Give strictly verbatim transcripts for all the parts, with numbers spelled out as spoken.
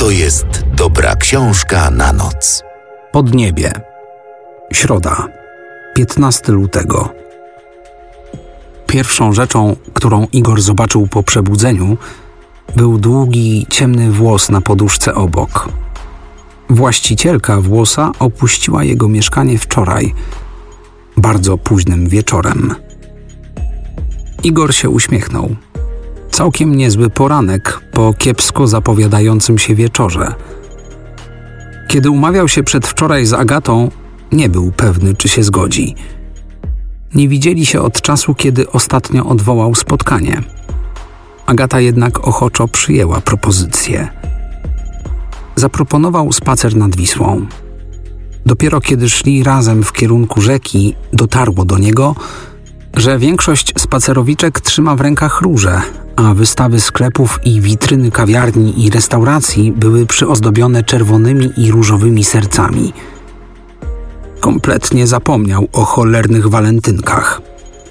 to jest dobra książka na noc. Podniebie. Środa, piętnastego lutego. Pierwszą rzeczą, którą Igor zobaczył po przebudzeniu, był długi, ciemny włos na poduszce obok. Właścicielka włosa opuściła jego mieszkanie wczoraj, bardzo późnym wieczorem. Igor się uśmiechnął. Całkiem niezły poranek po kiepsko zapowiadającym się wieczorze. Kiedy umawiał się przedwczoraj z Agatą, nie był pewny, czy się zgodzi. Nie widzieli się od czasu, kiedy ostatnio odwołał spotkanie. Agata jednak ochoczo przyjęła propozycję. Zaproponował spacer nad Wisłą. Dopiero kiedy szli razem w kierunku rzeki, dotarło do niego, że większość spacerowiczek trzyma w rękach róże, a wystawy sklepów i witryny kawiarni i restauracji były przyozdobione czerwonymi i różowymi sercami. Kompletnie zapomniał o cholernych walentynkach.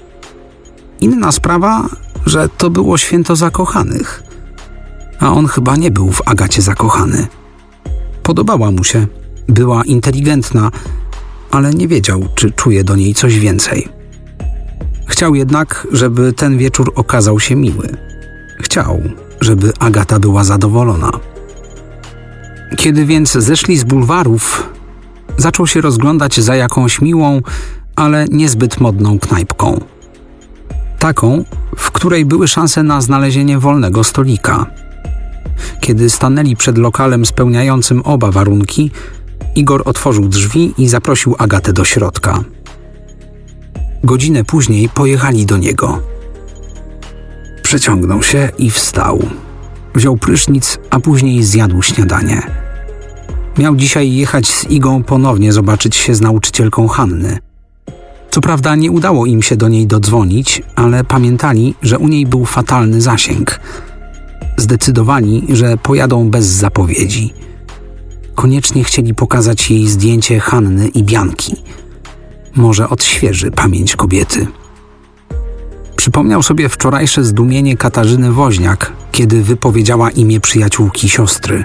Inna sprawa, że to było święto zakochanych, a on chyba nie był w Agacie zakochany. Podobała mu się, była inteligentna, ale nie wiedział, czy czuje do niej coś więcej. Chciał jednak, żeby ten wieczór okazał się miły. Chciał, żeby Agata była zadowolona. Kiedy więc zeszli z bulwarów, zaczął się rozglądać za jakąś miłą, ale niezbyt modną knajpką. Taką, w której były szanse na znalezienie wolnego stolika. Kiedy stanęli przed lokalem spełniającym oba warunki, Igor otworzył drzwi i zaprosił Agatę do środka. Godzinę później pojechali do niego. Przeciągnął się i wstał. Wziął prysznic, a później zjadł śniadanie. Miał dzisiaj jechać z Igą ponownie zobaczyć się z nauczycielką Hanny. Co prawda nie udało im się do niej dodzwonić, ale pamiętali, że u niej był fatalny zasięg. Zdecydowali, że pojadą bez zapowiedzi. Koniecznie chcieli pokazać jej zdjęcie Hanny i Bianki. Może odświeży pamięć kobiety. Przypomniał sobie wczorajsze zdumienie Katarzyny Woźniak, kiedy wypowiedziała imię przyjaciółki siostry.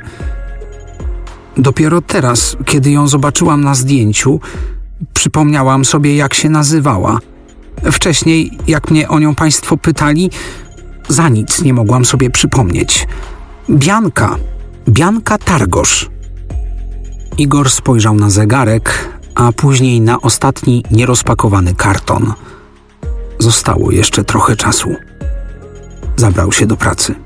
Dopiero teraz, kiedy ją zobaczyłam na zdjęciu, przypomniałam sobie, jak się nazywała. Wcześniej, jak mnie o nią państwo pytali, za nic nie mogłam sobie przypomnieć. Bianka. Bianka Targosz. Igor spojrzał na zegarek, a później na ostatni nierozpakowany karton. Zostało jeszcze trochę czasu. Zabrał się do pracy.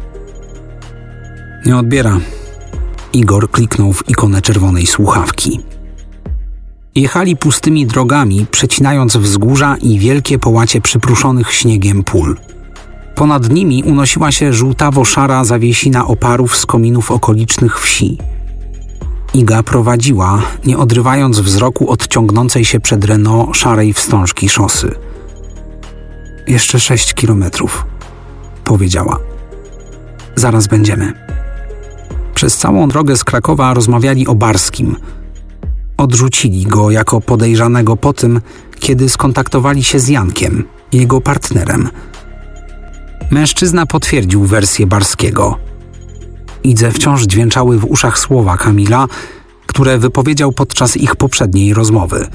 Nie odbiera. Igor kliknął w ikonę czerwonej słuchawki. Jechali pustymi drogami, przecinając wzgórza i wielkie połacie przypruszonych śniegiem pól. Ponad nimi unosiła się żółtawo-szara zawiesina oparów z kominów okolicznych wsi. Iga prowadziła, nie odrywając wzroku od ciągnącej się przed Renault szarej wstążki szosy. Jeszcze sześć kilometrów, powiedziała. Zaraz będziemy. Przez całą drogę z Krakowa rozmawiali o Barskim. Odrzucili go jako podejrzanego po tym, kiedy skontaktowali się z Jankiem, jego partnerem. Mężczyzna potwierdził wersję Barskiego. Idze wciąż dźwięczały w uszach słowa Kamila, które wypowiedział podczas ich poprzedniej rozmowy.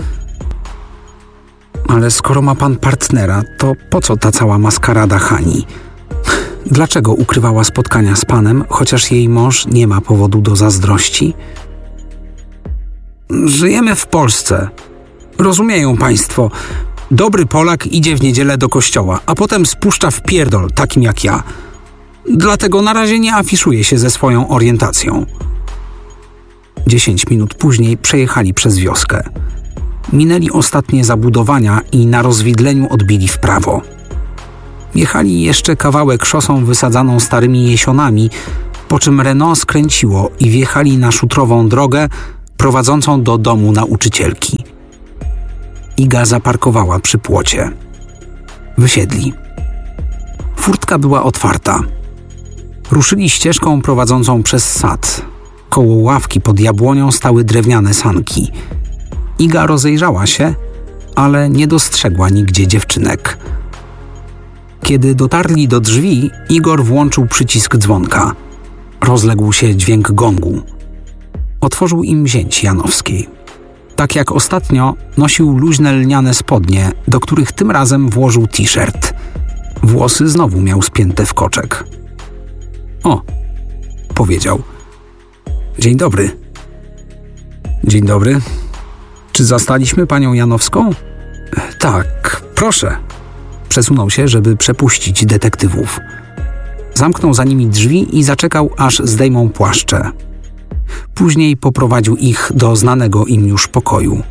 Ale skoro ma pan partnera, to po co ta cała maskarada Hani? Dlaczego ukrywała spotkania z panem, chociaż jej mąż nie ma powodu do zazdrości? Żyjemy w Polsce. Rozumieją państwo. Dobry Polak idzie w niedzielę do kościoła, a potem spuszcza w pierdol, takim jak ja. Dlatego na razie nie afiszuje się ze swoją orientacją. Dziesięć minut później przejechali przez wioskę. Minęli ostatnie zabudowania i na rozwidleniu odbili w prawo. Jechali jeszcze kawałek szosą wysadzaną starymi jesionami, po czym Renault skręciło i wjechali na szutrową drogę prowadzącą do domu nauczycielki. Iga zaparkowała przy płocie. Wysiedli. Furtka była otwarta. Ruszyli ścieżką prowadzącą przez sad. Koło ławki pod jabłonią stały drewniane sanki. Iga rozejrzała się, ale nie dostrzegła nigdzie dziewczynek. Kiedy dotarli do drzwi, Igor włączył przycisk dzwonka. rozległ się dźwięk gongu. Otworzył im zięć Janowskiej. Tak jak ostatnio nosił luźne lniane spodnie, do których tym razem włożył t-shirt. Włosy znowu miał spięte w koczek. O, powiedział. Dzień dobry. Dzień dobry. Czy zastaliśmy panią Janowską? Tak, proszę. Przesunął się, żeby przepuścić detektywów. Zamknął za nimi drzwi i zaczekał, aż zdejmą płaszcze. Później poprowadził ich do znanego im już pokoju.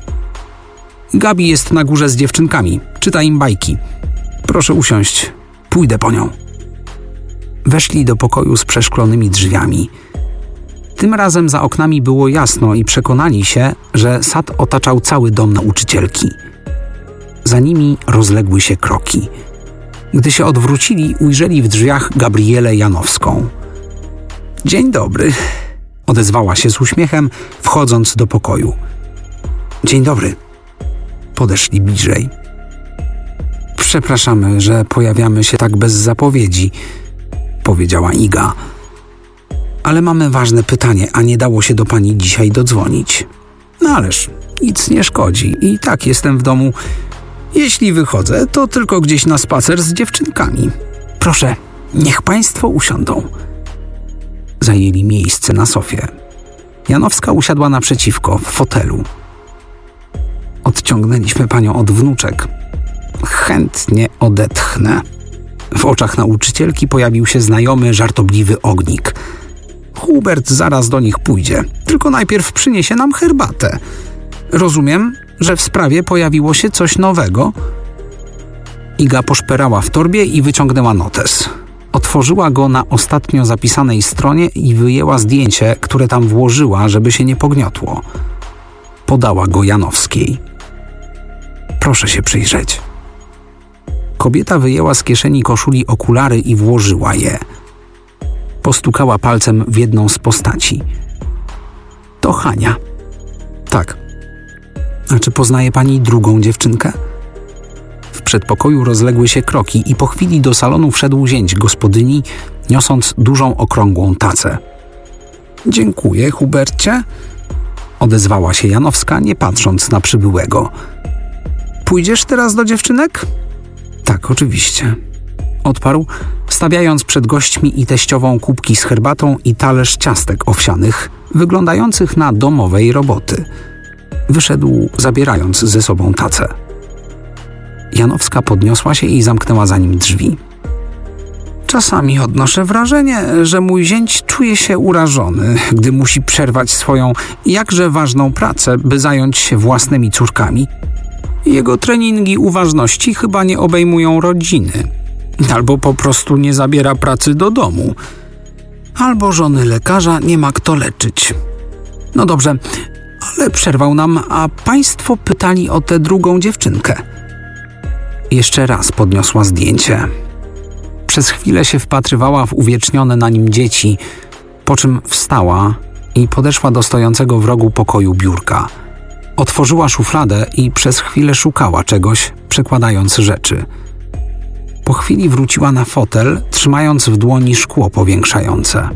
Gabi jest na górze z dziewczynkami. Czyta im bajki. Proszę usiąść. Pójdę po nią. Weszli do pokoju z przeszklonymi drzwiami. Tym razem za oknami było jasno i przekonali się, że sad otaczał cały dom nauczycielki. Za nimi rozległy się kroki. Gdy się odwrócili, ujrzeli w drzwiach Gabrielę Janowską. Dzień dobry, odezwała się z uśmiechem, wchodząc do pokoju. Dzień dobry. Podeszli bliżej. Przepraszamy, że pojawiamy się tak bez zapowiedzi, powiedziała Iga. Ale mamy ważne pytanie, a nie dało się do pani dzisiaj dodzwonić. No ależ nic nie szkodzi. I tak jestem w domu. Jeśli wychodzę, to tylko gdzieś na spacer z dziewczynkami. Proszę, niech państwo usiądą. Zajęli miejsce na sofie. Janowska usiadła naprzeciwko, w fotelu. Odciągnęliśmy panią od wnuczek. Chętnie odetchnę. W oczach nauczycielki pojawił się znajomy, żartobliwy ognik. Hubert zaraz do nich pójdzie, tylko najpierw przyniesie nam herbatę. Rozumiem, że w sprawie pojawiło się coś nowego? Iga poszperała w torbie i wyciągnęła notes. Otworzyła go na ostatnio zapisanej stronie i wyjęła zdjęcie, które tam włożyła, żeby się nie pogniotło. Podała go Janowskiej. Proszę się przyjrzeć. Kobieta wyjęła z kieszeni koszuli okulary i włożyła je. Postukała palcem w jedną z postaci. To Hania. Tak. A czy poznaje pani drugą dziewczynkę? W przedpokoju rozległy się kroki i po chwili do salonu wszedł zięć gospodyni, niosąc dużą okrągłą tacę. Dziękuję, Hubercie, odezwała się Janowska, nie patrząc na przybyłego. Pójdziesz teraz do dziewczynek? Tak, oczywiście. Odparł, stawiając przed gośćmi i teściową kubki z herbatą i talerz ciastek owsianych, wyglądających na domowej roboty. Wyszedł, zabierając ze sobą tacę. Janowska podniosła się i zamknęła za nim drzwi. Czasami odnoszę wrażenie, że mój zięć czuje się urażony, gdy musi przerwać swoją jakże ważną pracę, by zająć się własnymi córkami. Jego treningi uważności chyba nie obejmują rodziny. Albo po prostu nie zabiera pracy do domu. Albo żony lekarza nie ma kto leczyć. No dobrze, ale przerwał nam, a państwo pytali o tę drugą dziewczynkę. Jeszcze raz podniosła zdjęcie. Przez chwilę się wpatrywała w uwiecznione na nim dzieci, po czym wstała i podeszła do stojącego w rogu pokoju biurka. Otworzyła szufladę i przez chwilę szukała czegoś, przekładając rzeczy. Po chwili wróciła na fotel, trzymając w dłoni szkło powiększające.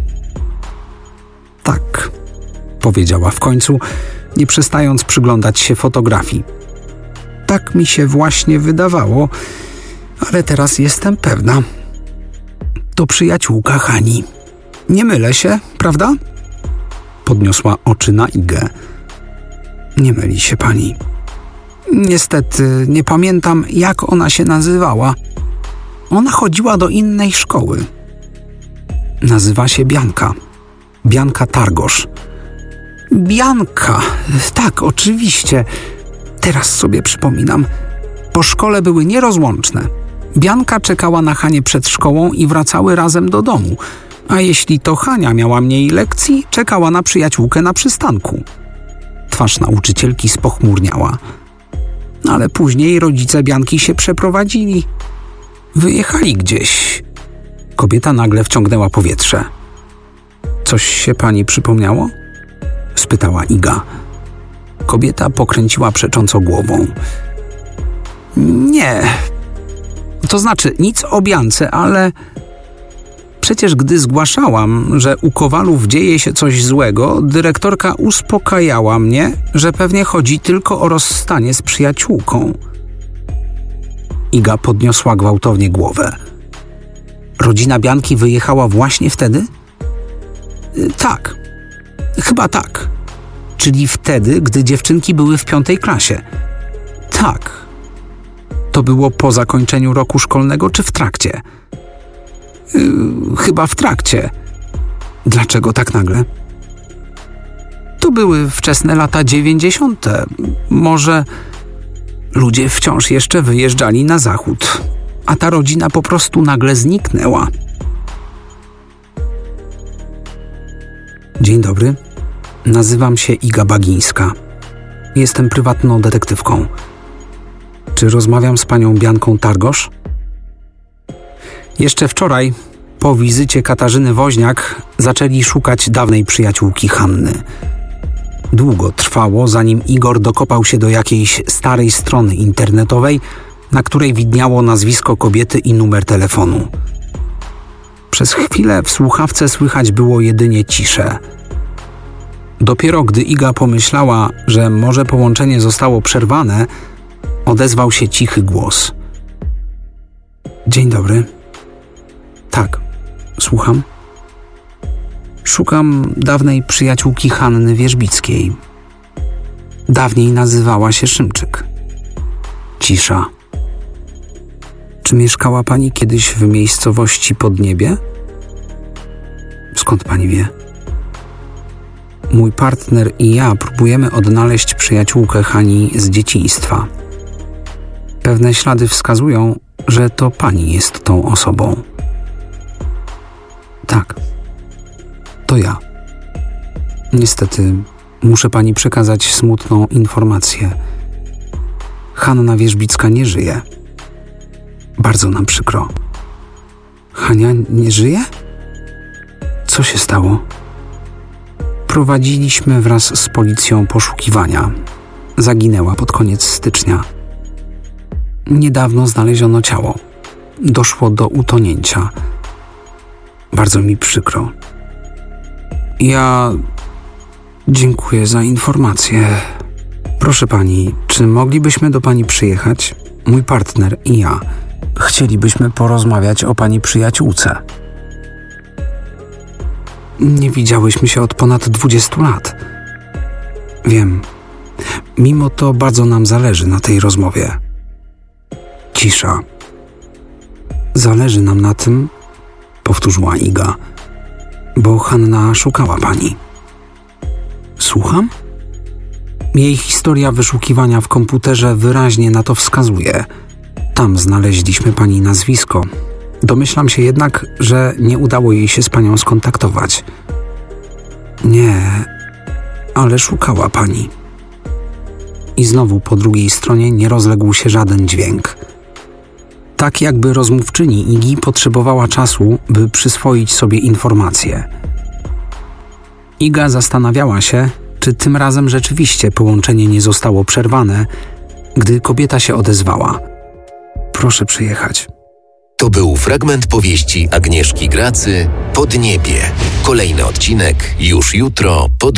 Tak, powiedziała w końcu, nie przestając przyglądać się fotografii. Tak mi się właśnie wydawało, ale teraz jestem pewna. To przyjaciółka Hani. Nie mylę się, prawda? Podniosła oczy na Igę. Nie myli się pani. Niestety nie pamiętam, jak ona się nazywała. Ona chodziła do innej szkoły. Nazywa się Bianka. Bianka Targosz. Bianka, tak, oczywiście. Teraz sobie przypominam. Po szkole były nierozłączne. Bianka czekała na Hanię przed szkołą i wracały razem do domu. A jeśli to Hania miała mniej lekcji, czekała na przyjaciółkę na przystanku. Twarz nauczycielki spochmurniała. Ale później rodzice Bianki się przeprowadzili. Wyjechali gdzieś. Kobieta nagle wciągnęła powietrze. Coś się pani przypomniało? Spytała Iga. Kobieta pokręciła przecząco głową. Nie. To znaczy nic o Biance, ale... Przecież gdy zgłaszałam, że u Kowalów dzieje się coś złego, dyrektorka uspokajała mnie, że pewnie chodzi tylko o rozstanie z przyjaciółką. Iga podniosła gwałtownie głowę. Rodzina Bianki wyjechała właśnie wtedy? Y, tak. Chyba tak. Czyli wtedy, gdy dziewczynki były w piątej klasie. Tak. To było po zakończeniu roku szkolnego czy w trakcie? Yy, chyba w trakcie. Dlaczego tak nagle? To były wczesne lata dziewięćdziesiąte. Może ludzie wciąż jeszcze wyjeżdżali na zachód, a ta rodzina po prostu nagle zniknęła. Dzień dobry. Nazywam się Iga Bagińska. Jestem prywatną detektywką. Czy rozmawiam z panią Bianką Targosz? Jeszcze wczoraj, po wizycie Katarzyny Woźniak, zaczęli szukać dawnej przyjaciółki Hanny. Długo trwało, zanim Igor dokopał się do jakiejś starej strony internetowej, na której widniało nazwisko kobiety i numer telefonu. Przez chwilę w słuchawce słychać było jedynie ciszę. Dopiero gdy Iga pomyślała, że może połączenie zostało przerwane, odezwał się cichy głos. Dzień dobry. Tak, słucham. Szukam dawnej przyjaciółki Hanny Wierzbickiej. Dawniej nazywała się Szymczyk. Cisza. Czy mieszkała pani kiedyś w miejscowości Podniebie? Skąd pani wie? Mój partner i ja próbujemy odnaleźć przyjaciółkę Hani z dzieciństwa. Pewne ślady wskazują, że to pani jest tą osobą. Tak. To ja. Niestety, muszę pani przekazać smutną informację. Hanna Wierzbicka nie żyje. Bardzo nam przykro. Hania nie żyje? Co się stało? Prowadziliśmy wraz z policją poszukiwania. Zaginęła pod koniec stycznia. Niedawno znaleziono ciało. Doszło do utonięcia. Bardzo mi przykro. Ja dziękuję za informację. Proszę pani, czy moglibyśmy do pani przyjechać? Mój partner i ja. Chcielibyśmy porozmawiać o pani przyjaciółce. Nie widziałyśmy się od ponad dwudziestu lat. Wiem. Mimo to bardzo nam zależy na tej rozmowie. Cisza. Zależy nam na tym, powtórzyła Iga, bo Hanna szukała pani. Słucham? Jej historia wyszukiwania w komputerze wyraźnie na to wskazuje. Tam znaleźliśmy pani nazwisko. Domyślam się jednak, że nie udało jej się z panią skontaktować. Nie, ale szukała pani. I znowu po drugiej stronie nie rozległ się żaden dźwięk. Tak jakby rozmówczyni Igi potrzebowała czasu, by przyswoić sobie informacje. Iga zastanawiała się, czy tym razem rzeczywiście połączenie nie zostało przerwane, gdy kobieta się odezwała. Proszę przyjechać. To był fragment powieści Agnieszki Gracy Podniebie. Kolejny odcinek już jutro po